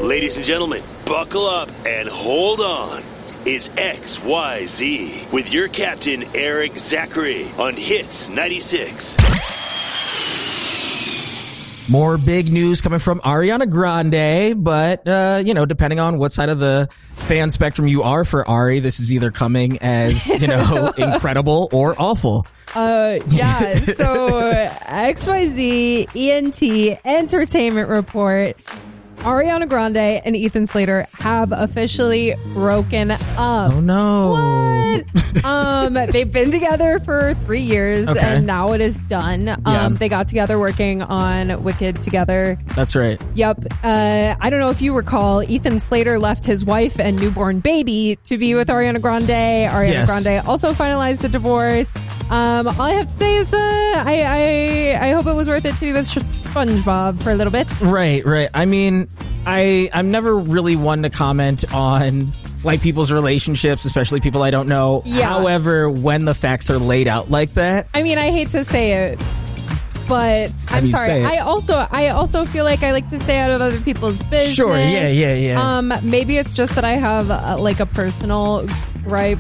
Ladies and gentlemen, buckle up and hold on. It's XYZ with your captain, Eric Zachary, on Hits 96. More big news coming from Ariana Grande, but, depending on what side of the fan spectrum you are for Ari, this is either coming as, incredible or awful. So XYZ, ENT, Entertainment Report, Ariana Grande and Ethan Slater have officially broken up. Oh no. What? They've been together for 3 years and now it is done. They got together working on Wicked together. That's right. Yep. I don't know if you recall, Ethan Slater left his wife and newborn baby to be with Ariana Grande. Ariana Grande also finalized a divorce. All I have to say is I hope it was worth it to be with SpongeBob for a little bit. Right. I mean, I'm never really one to comment on white people's relationships, especially people I don't know. Yeah. However, when the facts are laid out like that, I mean, I hate to say it, but I'm sorry. I also feel like I like to stay out of other people's business. Sure. Yeah. Maybe it's just that I have a personal gripe